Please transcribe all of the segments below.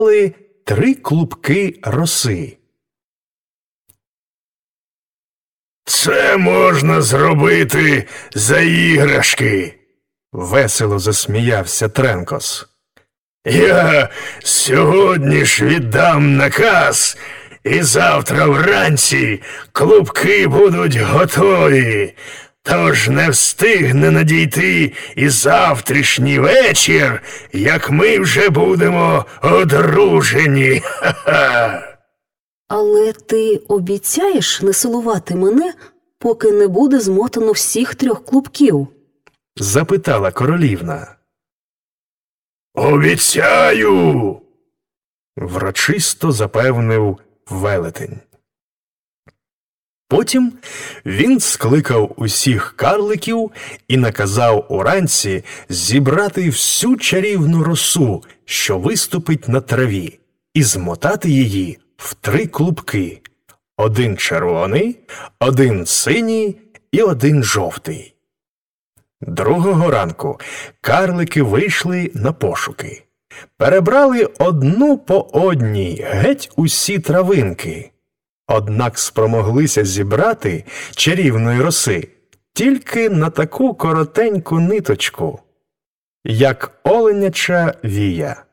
3 клубки роси. «Це можна зробити за іграшки!» – весело засміявся Тренкос. «Я сьогодні ж віддам наказ, і завтра вранці клубки будуть готові. Тож не встигне надійти і завтрашній вечір, як ми вже будемо одружені. Ха-ха!» Але ти обіцяєш не силувати мене, поки не буде змотано всіх 3 клубків? – запитала королівна. «Обіцяю!» – врочисто запевнив велетень. Потім він скликав усіх карликів і наказав уранці зібрати всю чарівну росу, що виступить на траві, і змотати її в 3 клубки – 1 червоний, 1 синій і 1 жовтий. Другого ранку карлики вийшли на пошуки. Перебрали одну по одній геть усі травинки. Однак спромоглися зібрати чарівної роси тільки на таку коротеньку ниточку, як оленяча вія.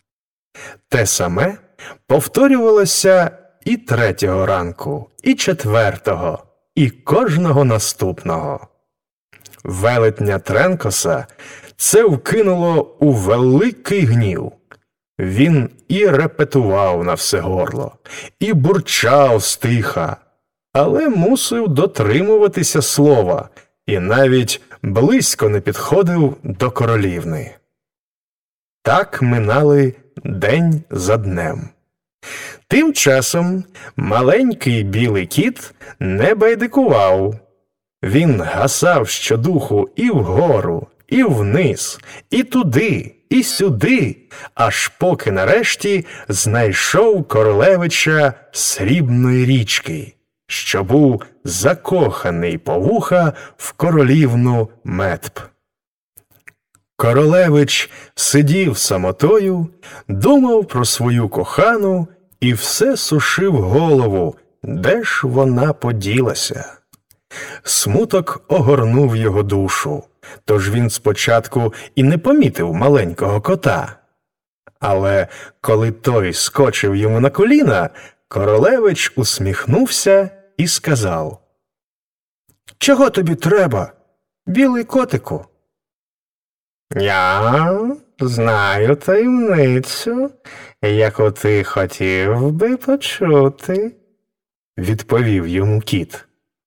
Те саме повторювалося і 3-го ранку, і 4-го, і кожного наступного. Велетня Тренкоса це вкинуло у великий гнів. Він і репетував на все горло, і бурчав стиха, але мусив дотримуватися слова і навіть близько не підходив до королівни. Так минали день за днем. Тим часом маленький білий кіт не байдикував. Він гасав щодуху і вгору, і вниз, і туди, і сюди, аж поки нарешті знайшов королевича Срібної річки, що був закоханий по вуха в королівну Метп. Королевич сидів самотою, думав про свою кохану і все сушив голову, де ж вона поділася. Смуток огорнув його душу, тож він спочатку і не помітив маленького кота. Але коли той скочив йому на коліна, королевич усміхнувся і сказав: «Чого тобі треба, білий котику?» «Я знаю таємницю, яку ти хотів би почути», – відповів йому кіт.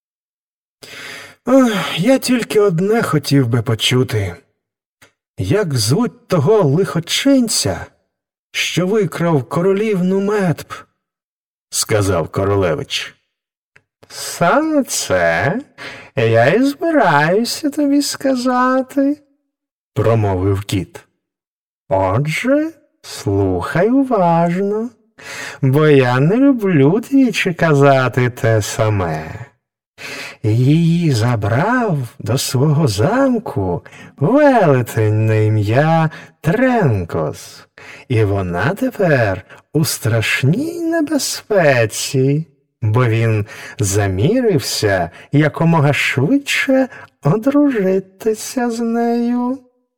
«Я тільки одне хотів би почути. Як звуть того лихочинця, що викрав королівну Метп?» – сказав королевич. «Саме це я і збираюся тобі сказати», – промовив кіт. «Отже, слухай уважно, бо я не люблю двічі казати те саме. Її забрав до свого замку велетень на ім'я Тренкос, і вона тепер у страшній небезпеці, бо він замірився якомога швидше одружитися з нею».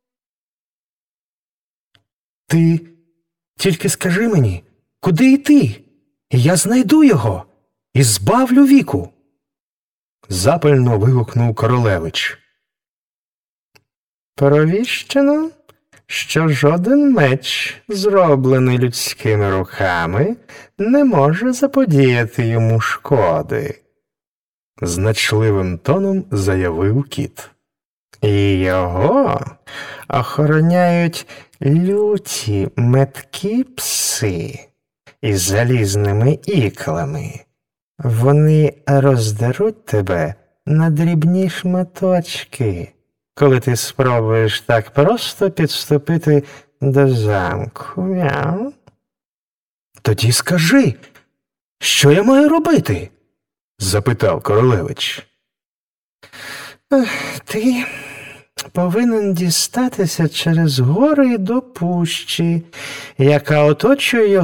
«Ти тільки скажи мені, куди йти, і я знайду його і збавлю віку», – запально вигукнув королевич. «Провіщено, що жоден меч, зроблений людськими руками, не може заподіяти йому шкоди», – значливим тоном заявив кіт. «І його охороняють люті меткі пси із залізними іклами. Вони роздеруть тебе на дрібні шматочки, коли ти спробуєш так просто підступити до замку. Мяу». «Тоді скажи, що я маю робити?» – запитав королевич. «Ти повинен дістатися через гори до пущі, яка оточує